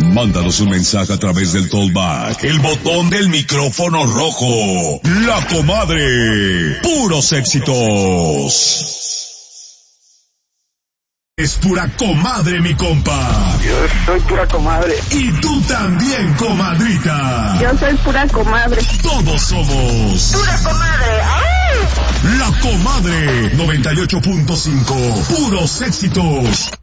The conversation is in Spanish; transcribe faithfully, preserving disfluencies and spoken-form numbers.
Mándanos un mensaje a través del Tollback, el botón del micrófono rojo. La Comadre. Puros éxitos. Es pura comadre, mi compa. Yo soy pura comadre. Y tú también, comadrita. Yo soy pura comadre. Todos somos pura comadre. ¡Ay! La Comadre noventa y ocho punto cinco. Puros éxitos.